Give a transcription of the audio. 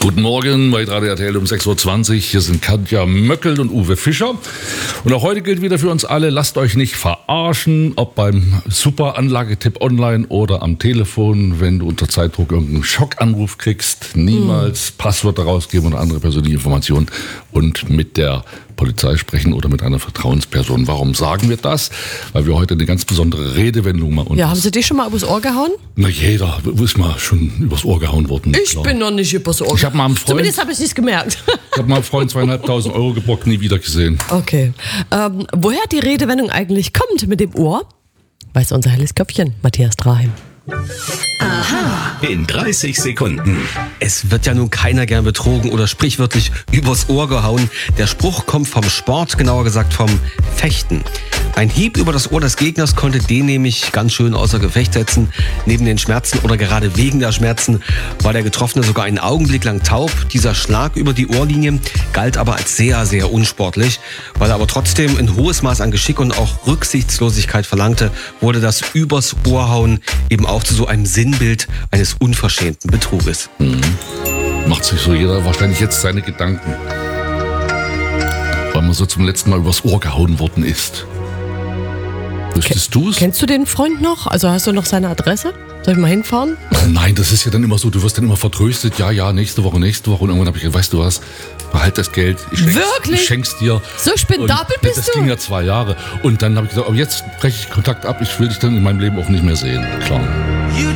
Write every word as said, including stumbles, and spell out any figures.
Guten Morgen bei Radio R T L um sechs Uhr zwanzig. Hier sind Katja Möckel und Uwe Fischer. Und auch heute gilt wieder für uns alle, lasst euch nicht verarschen, ob beim Super-Anlagetipp online oder am Telefon, wenn du unter Zeitdruck irgendeinen Schockanruf kriegst. Niemals hm. Passwörter rausgeben oder andere persönliche Informationen und mit der Polizei sprechen oder mit einer Vertrauensperson. Warum sagen wir das? Weil wir heute eine ganz besondere Redewendung mal uns... Ja, haben Sie dich schon mal übers Ohr gehauen? Na, jeder ist mal schon übers Ohr gehauen worden. Ich klar. bin noch nicht übers Ohr. Ich habe mal einen Freund... Zumindest habe ich es nicht gemerkt. Ich habe mal einen Freund zweieinhalbtausend Euro gebrockt, nie wieder gesehen. Okay. Ähm, woher die Redewendung eigentlich kommt mit dem Ohr, weiß unser helles Köpfchen, Matthias Draheim. Aha. In dreißig Sekunden. Es wird ja nun keiner gern betrogen oder sprichwörtlich übers Ohr gehauen. Der Spruch kommt vom Sport, genauer gesagt vom Fechten. Ein Hieb über das Ohr des Gegners konnte den nämlich ganz schön außer Gefecht setzen. Neben den Schmerzen oder gerade wegen der Schmerzen war der Getroffene sogar einen Augenblick lang taub. Dieser Schlag über die Ohrlinie galt aber als sehr, sehr unsportlich. Weil er aber trotzdem ein hohes Maß an Geschick und auch Rücksichtslosigkeit verlangte, wurde das übers Ohrhauen eben auch zu so einem Sinnbild eines unverschämten Betruges. Mhm. Macht sich so jeder wahrscheinlich jetzt seine Gedanken, weil man so zum letzten Mal übers Ohr gehauen worden ist. Wüsstest du es? Kennst du den Freund noch? Also hast du noch seine Adresse? Soll ich mal hinfahren? Nein, das ist ja dann immer so, du wirst dann immer vertröstet, ja, ja, nächste Woche, nächste Woche. Und irgendwann habe ich gesagt, weißt du was, behalt das Geld, ich schenk's, Wirklich? Ich schenk's dir. So spendabel und bist das du? Das ging ja zwei Jahre. Und dann habe ich gesagt, aber jetzt breche ich Kontakt ab, ich will dich dann in meinem Leben auch nicht mehr sehen. Klar.